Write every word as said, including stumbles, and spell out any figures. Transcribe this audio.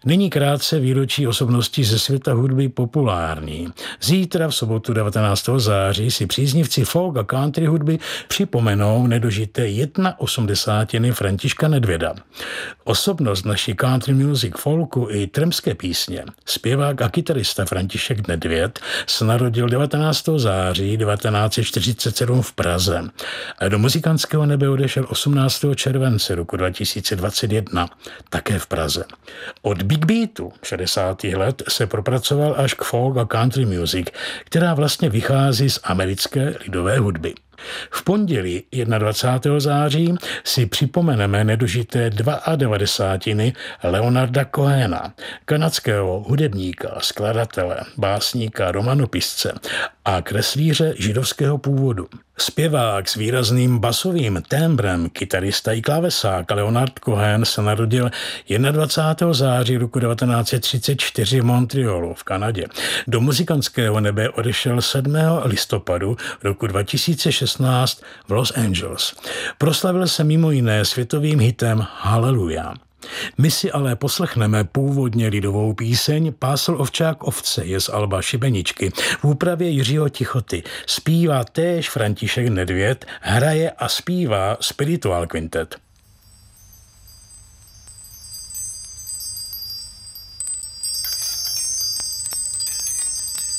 Nyní krátce výročí osobností ze světa hudby populární. Zítra v sobotu devatenáctého září si příznivci folk a country hudby připomenou nedožité osmdesátiny Františka Nedvěda. Osobnost naší country music, folku i tremské písně, zpěvák a kytarista František Nedvěd se narodil devatenáctého září devatenáct set čtyřicet sedm v Praze a do muzikantského nebe odešel osmnáctého července roku dva tisíce dvacet jedna, také v Praze. Od Big Beatu šedesátých let se propracoval až k folk a country music, která vlastně vychází z americké lidové hudby. V pondělí dvacátého prvního září si připomeneme nedožité devadesátiny Leonarda Cohena, kanadského hudebníka, skladatele, básníka, romanopisce a kreslíře židovského původu. Zpěvák s výrazným basovým témbrem, kytarista i klávesák Leonard Cohen se narodil dvacátého prvního září roku devatenáct set třicet čtyři v Montrealu v Kanadě. Do muzikantského nebe odešel sedmého listopadu roku dva tisíce šestnáct v Los Angeles. Proslavil se mimo jiné světovým hitem Hallelujah. My si ale poslechneme původně lidovou píseň Pásl ovčák ovce je z alba Šibeničky. V úpravě Jiřího Tichoty zpívá též František Nedvěd, hraje a zpívá Spiritual Quintet.